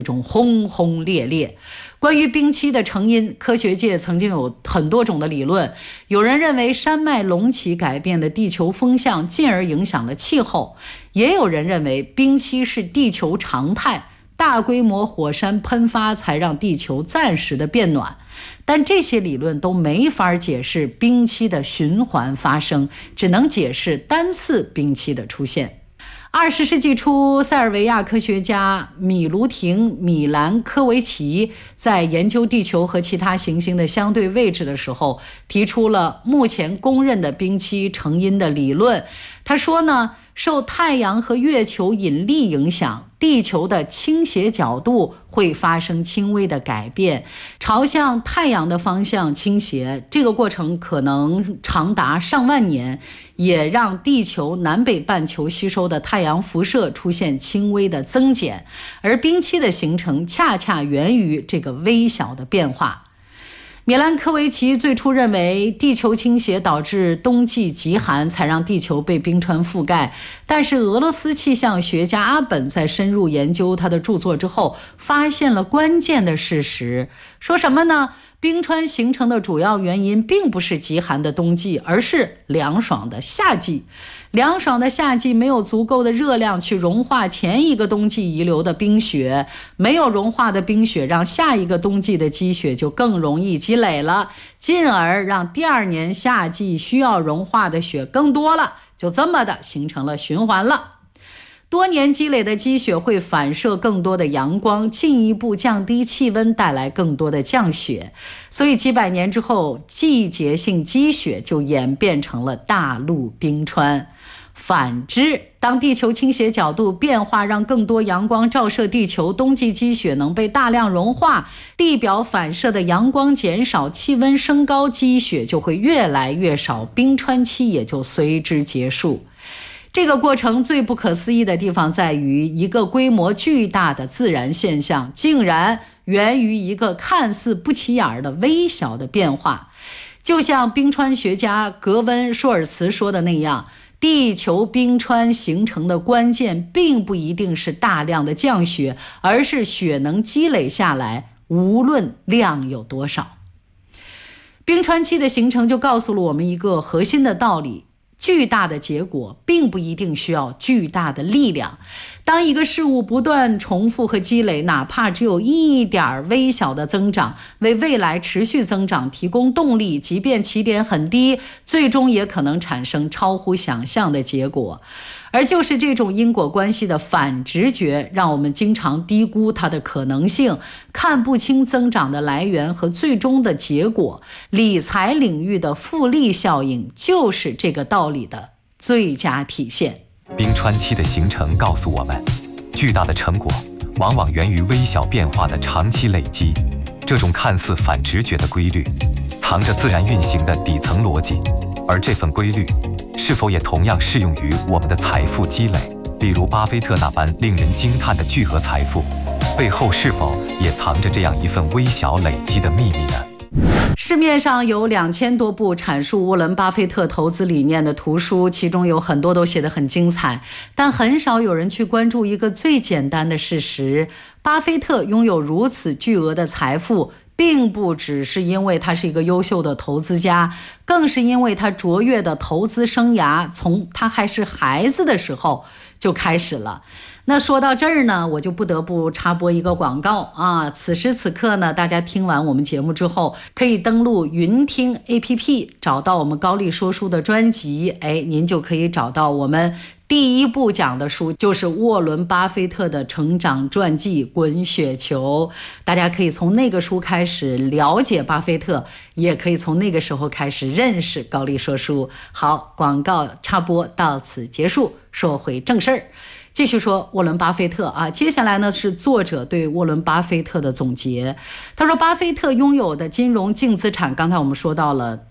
一种轰轰烈烈。关于冰期的成因，科学界曾经有很多种的理论。有人认为山脉隆起改变了地球风向，进而影响了气候；也有人认为冰期是地球常态，大规模火山喷发才让地球暂时的变暖。但这些理论都没法解释冰期的循环发生，只能解释单次冰期的出现。20世纪初，塞尔维亚科学家米卢廷·米兰科维奇在研究地球和其他行星的相对位置的时候，提出了目前公认的冰期成因的理论。他说呢，受太阳和月球引力影响，地球的倾斜角度会发生轻微的改变，朝向太阳的方向倾斜，这个过程可能长达上万年，也让地球南北半球吸收的太阳辐射出现轻微的增减，而冰期的形成恰恰源于这个微小的变化。米兰科维奇最初认为地球倾斜导致冬季极寒，才让地球被冰川覆盖。但是俄罗斯气象学家阿本在深入研究他的著作之后，发现了关键的事实。说什么呢？冰川形成的主要原因并不是极寒的冬季，而是凉爽的夏季。凉爽的夏季没有足够的热量去融化前一个冬季遗留的冰雪，没有融化的冰雪让下一个冬季的积雪就更容易积累了，进而让第二年夏季需要融化的雪更多了，就这么的形成了循环了。多年积累的积雪会反射更多的阳光，进一步降低气温，带来更多的降雪。所以几百年之后，季节性积雪就演变成了大陆冰川。反之，当地球倾斜角度变化让更多阳光照射地球，冬季积雪能被大量融化，地表反射的阳光减少，气温升高，积雪就会越来越少，冰川期也就随之结束。这个过程最不可思议的地方在于，一个规模巨大的自然现象竟然源于一个看似不起眼的微小的变化。就像冰川学家格温·舒尔茨说的那样，地球冰川形成的关键并不一定是大量的降雪，而是雪能积累下来，无论量有多少。冰川期的形成就告诉了我们一个核心的道理，巨大的结果并不一定需要巨大的力量。当一个事物不断重复和积累，哪怕只有一点微小的增长，为未来持续增长提供动力，即便起点很低，最终也可能产生超乎想象的结果。而就是这种因果关系的反直觉，让我们经常低估它的可能性，看不清增长的来源和最终的结果。理财领域的复利效应就是这个道理的最佳体现。 冰川期的形成告诉我们，巨大的成果往往源于微小变化的长期累积。这种看似反直觉的规律，藏着自然运行的底层逻辑，而这份规律是否也同样适用于我们的财富积累？例如巴菲特那般令人惊叹的巨额财富，背后是否也藏着这样一份微小累积的秘密呢？ 市面上有2000多部阐述沃伦·巴菲特投资理念的图书，其中有很多都写得很精彩，但很少有人去关注一个最简单的事实：巴菲特拥有如此巨额的财富，并不只是因为他是一个优秀的投资家，更是因为他卓越的投资生涯从他还是孩子的时候就开始了。那说到这儿呢，我就不得不插播一个广告啊！此时此刻呢，大家听完我们节目之后，可以登录云听 APP， 找到我们高丽说书的专辑，您就可以找到我们第一部讲的书，就是沃伦·巴菲特的成长传记《滚雪球》。大家可以从那个书开始了解巴菲特，也可以从那个时候开始认识高丽说书。好，广告插播到此结束，说回正事儿。继续说沃伦·巴菲特啊，接下来呢是作者对沃伦·巴菲特的总结。他说，巴菲特拥有的金融净资产，刚才我们说到了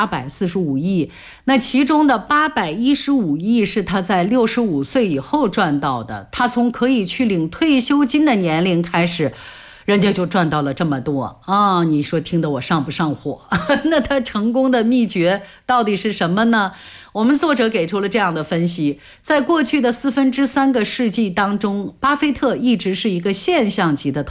845亿，那其中的815亿是他在65岁以后赚到的。他从可以去领退休金的年龄开始， 人家就赚到了这么多啊！你说听得我上不上火？那他成功的秘诀到底是什么呢？我们作者给出了这样的分析：在过去的3/4个世纪当中，巴菲特一直是一个现象级的